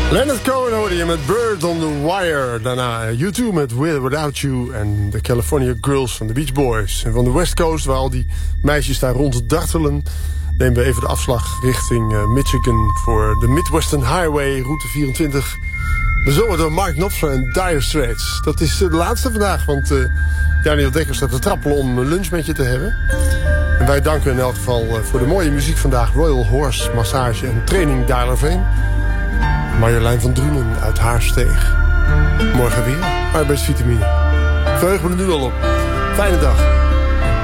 Leonard Cohen hoorde je met Bird on the Wire. Daarna U2 met With Without You. En de California Girls van de Beach Boys. En van de West Coast, waar al die meisjes daar rond dartelen, nemen we even de afslag richting Michigan voor de Midwestern Highway, route 24. Bezongen door Mark Knopfler en Dire Straits. Dat is de laatste vandaag, want Daniel Dekker staat te trappelen om een lunch met je te hebben. En wij danken in elk geval voor de mooie muziek vandaag. Royal Horse Massage en Training Daalerveen. Marjolein van Drunen uit Haarsteeg. Morgen weer arbeidsvitamine. Verheug me er nu al op. Fijne dag.